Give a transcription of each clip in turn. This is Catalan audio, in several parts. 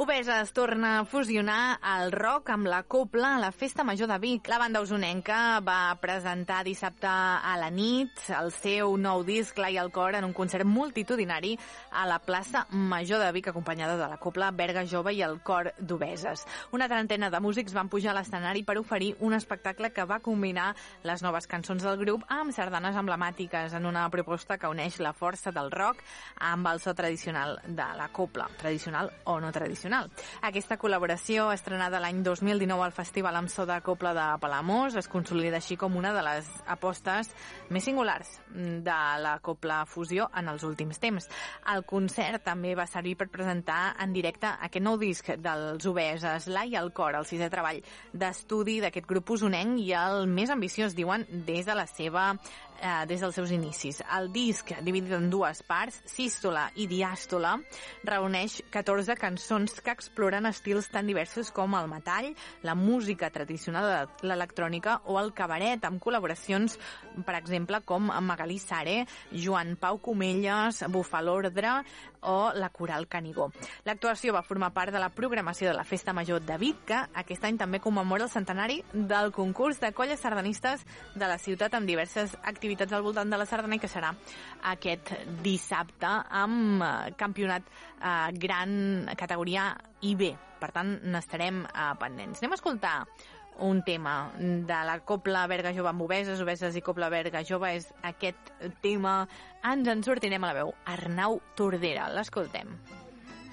Obeses torna a fusionar el rock amb la copla a la Festa Major de Vic. La banda usonenca va presentar dissabte a la nit el seu nou disc, L'Ai al cor, en un concert multitudinari a la plaça Major de Vic, acompanyada de la copla Berga Jove i el cor d'Obeses. Una trentena de músics van pujar a l'escenari per oferir un espectacle que va combinar les noves cançons del grup amb sardanes emblemàtiques en una proposta que uneix la força del rock amb el so tradicional de la copla, tradicional o no tradicional. Aquesta col·laboració, estrenada l'any 2019 al Festival amb so de copla de Palamós, es consolida així com una de les apostes més singulars de la copla fusió en els últims temps. El concert també va servir per presentar en directe aquest nou disc dels Obeses, L'Ai al cor, el sisè treball d'estudi d'aquest grup usonenc i el més ambiciós, diuen, des dels seus inicis. El disc, dividit en dues parts, Sístola i Diàstola, reuneix 14 cançons que exploren estils tan diversos com el metall, la música tradicional, l'electrònica o el cabaret, amb col·laboracions, per exemple, com Magalí Sare, Joan Pau Comelles, Bufalordre o la Coral Canigó. L'actuació va formar part de la programació de la Festa Major de Vic, que aquest any també commemora el centenari del concurs de colles sardanistes de la ciutat amb diverses activitats al voltant de la sardana, i que serà aquest dissabte amb campionat gran categoria IB. Per tant, n'estarem pendents. Anem a escoltar un tema de la copla Berga Jove amb Obeses, Obeses i copla Berga Jove. És aquest tema, ens en sortirem a la veu, Arnau Tordera. L'escoltem.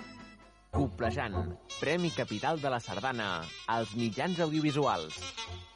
Coplejant, Premi Capital de la Sardana als mitjans audiovisuals.